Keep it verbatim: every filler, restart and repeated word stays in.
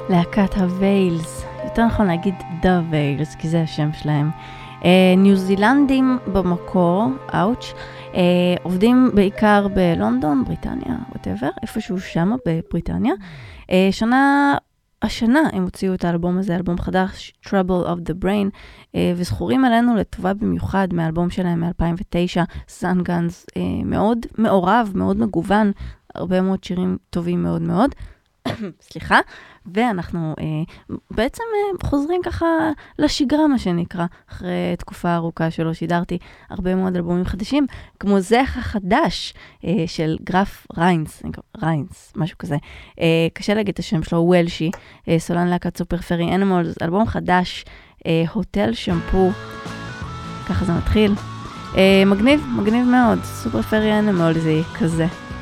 להקת הוויילס, יותר נכון להגיד The Veils, כי זה השם שלהם. ניו זילנדים במקור, אאוץ', עובדים בעיקר בלונדון, בריטניה, whatever, איפשהו שמה בבריטניה. שנה, השנה הם הוציאו את האלבום הזה, אלבום חדש, Trouble of the Brain, וזכורים עלינו לטובה במיוחד מהאלבום שלהם מ-אלפיים ותשע, Sun Guns, מאוד מעורב, מאוד מגוון, הרבה מאוד שירים טובים מאוד מאוד. סליחה, ואנחנו אה, בעצם אה, חוזרים ככה לשגרה, מה שנקרא, אחרי תקופה ארוכה שלא שידרתי הרבה מאוד אלבומים חדשים, כמו זה החדש אה, של גרף ריינס, ריינס, משהו כזה, אה, קשה להגיד את השם שלו, וולשי, אה, סולן להקת סופר פרי אנימולס, אלבום חדש, אה, הוטל שמפו, ככה זה מתחיל, אה, מגניב, מגניב מאוד, סופר פרי אנימולס זה כזה.